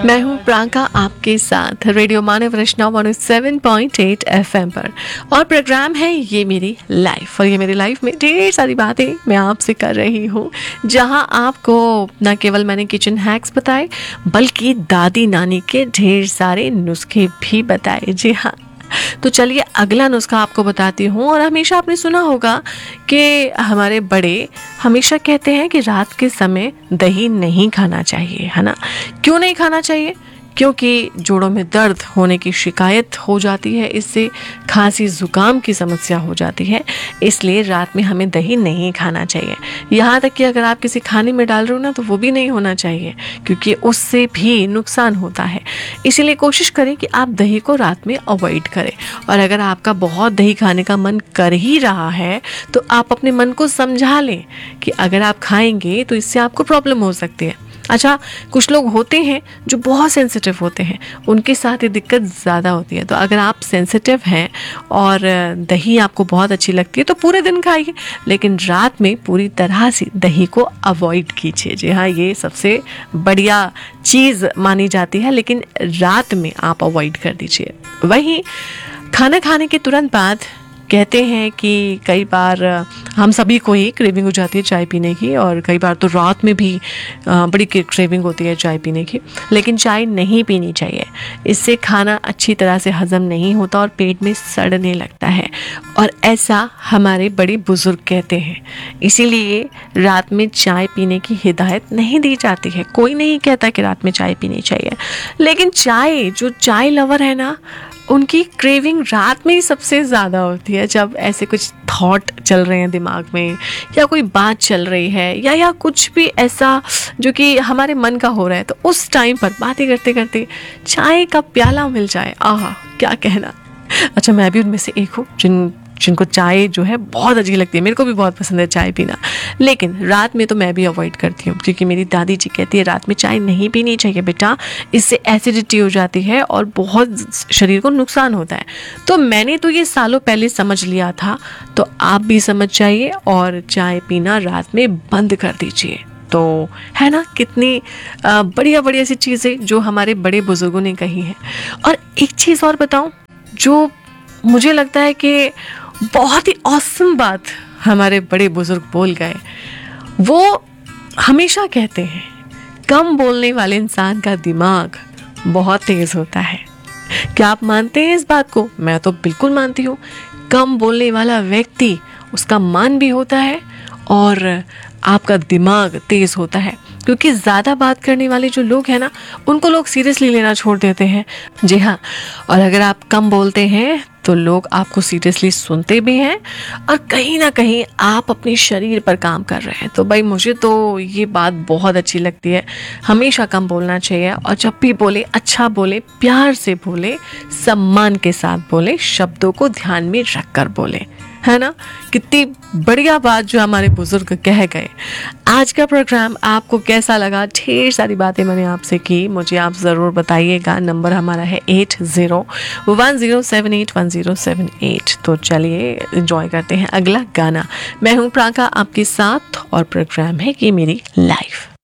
मैं हूँ प्रांका आपके साथ रेडियो मानव रचना 107.8 एफएम पर और प्रोग्राम है ये मेरी लाइफ। और ये मेरी लाइफ में ढेर सारी बातें मैं आपसे कर रही हूँ, जहाँ आपको न केवल मैंने किचन हैक्स बताए बल्कि दादी नानी के ढेर सारे नुस्खे भी बताए। जी हाँ, तो चलिए अगला नुस्खा आपको बताती हूँ। और हमेशा आपने सुना होगा कि हमारे बड़े हमेशा कहते हैं कि रात के समय दही नहीं खाना चाहिए, है ना। क्यों नहीं खाना चाहिए? क्योंकि जोड़ों में दर्द होने की शिकायत हो जाती है, इससे खांसी जुकाम की समस्या हो जाती है, इसलिए रात में हमें दही नहीं खाना चाहिए। यहाँ तक कि अगर आप किसी खाने में डाल रहे हो ना, तो वो भी नहीं होना चाहिए, क्योंकि उससे भी नुकसान होता है। इसीलिए कोशिश करें कि आप दही को रात में अवॉइड करें। और अगर आपका बहुत दही खाने का मन कर ही रहा है, तो आप अपने मन को समझा लें कि अगर आप खाएंगे तो इससे आपको प्रॉब्लम हो सकती है। अच्छा, कुछ लोग होते हैं जो बहुत सेंसिटिव होते हैं, उनके साथ ये दिक्कत ज़्यादा होती है। तो अगर आप सेंसिटिव हैं और दही आपको बहुत अच्छी लगती है तो पूरे दिन खाइए, लेकिन रात में पूरी तरह से दही को अवॉइड कीजिए। जी हाँ, ये सबसे बढ़िया चीज़ मानी जाती है, लेकिन रात में आप अवॉइड कर दीजिए। वहीं खाना खाने के तुरंत बाद कहते हैं कि कई बार हम सभी को ही क्रेविंग हो जाती है चाय पीने की, और कई बार तो रात में भी बड़ी क्रेविंग होती है चाय पीने की, लेकिन चाय नहीं पीनी चाहिए। इससे खाना अच्छी तरह से हजम नहीं होता और पेट में सड़ने लगता है, और ऐसा हमारे बड़े बुजुर्ग कहते हैं। इसीलिए रात में चाय पीने की हिदायत नहीं दी जाती है। कोई नहीं कहता कि रात में चाय पीनी चाहिए, लेकिन जो चाय लवर है ना, उनकी क्रेविंग रात में ही सबसे ज़्यादा होती है, जब ऐसे कुछ थॉट चल रहे हैं दिमाग में, या कोई बात चल रही है, या कुछ भी ऐसा जो कि हमारे मन का हो रहा है, तो उस टाइम पर बातें करते करते चाय का प्याला मिल जाए, आहा क्या कहना। अच्छा, मैं भी उनमें से एक हूँ जिनको चाय जो है बहुत अच्छी लगती है। मेरे को भी बहुत पसंद है चाय पीना, लेकिन रात में तो मैं भी अवॉइड करती हूँ, क्योंकि मेरी दादी जी कहती है रात में चाय नहीं पीनी चाहिए बेटा, इससे एसिडिटी हो जाती है और बहुत शरीर को नुकसान होता है। तो मैंने तो ये सालों पहले समझ लिया था, तो आप भी समझ जाइए और चाय पीना रात में बंद कर दीजिए। तो है ना, कितनी बढ़िया बढ़िया सी चीज़ें जो हमारे बड़े बुजुर्गों ने कही हैं। और एक चीज़ और बताऊँ, जो मुझे लगता है कि बहुत ही ऑसम बात हमारे बड़े बुजुर्ग बोल गए। वो हमेशा कहते हैं, कम बोलने वाले इंसान का दिमाग बहुत तेज होता है। क्या आप मानते हैं इस बात को? मैं तो बिल्कुल मानती हूँ। कम बोलने वाला व्यक्ति, उसका मान भी होता है और आपका दिमाग तेज होता है, क्योंकि ज़्यादा बात करने वाले जो लोग हैं ना, उनको लोग सीरियसली लेना छोड़ देते हैं। जी हाँ, और अगर आप कम बोलते हैं तो लोग आपको सीरियसली सुनते भी हैं, और कहीं ना कहीं आप अपने शरीर पर काम कर रहे हैं। तो भाई, मुझे तो ये बात बहुत अच्छी लगती है। हमेशा कम बोलना चाहिए, और जब भी बोले अच्छा बोले, प्यार से बोले, सम्मान के साथ बोले, शब्दों को ध्यान में रख कर बोले, है ना। कितनी बढ़िया बात जो हमारे बुजुर्ग कह गए। आज का प्रोग्राम आपको कैसा लगा? ढेर सारी बातें मैंने आपसे की, मुझे आप ज़रूर बताइएगा। नंबर हमारा है 8010781078। तो चलिए एंजॉय करते हैं अगला गाना। मैं हूँ प्रांका आपके साथ और प्रोग्राम है कि मेरी लाइफ।